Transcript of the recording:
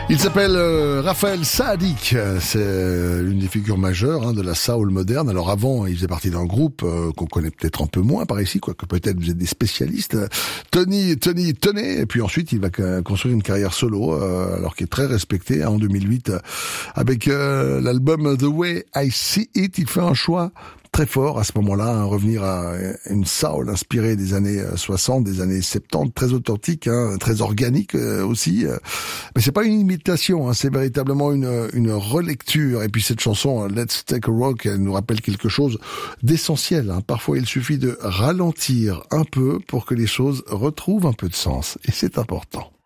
Il s'appelle Raphaël Saadiq, c'est l'une des figures majeures de la soul moderne. Alors avant, il faisait partie d'un groupe qu'on connaît peut-être un peu moins par ici, quoique peut-être vous êtes des spécialistes. Tony, et puis ensuite il va construire une carrière solo, alors qu'il est très respecté. En 2008, avec l'album The Way I See It, il fait un choix très fort à ce moment-là, revenir à une soul inspirée des années 60, des années 70, très authentique, très organique aussi. Mais c'est pas une imitation, c'est véritablement une relecture. Et puis cette chanson, Let's Take a Rock, elle nous rappelle quelque chose d'essentiel. Parfois, il suffit de ralentir un peu pour que les choses retrouvent un peu de sens. Et c'est important.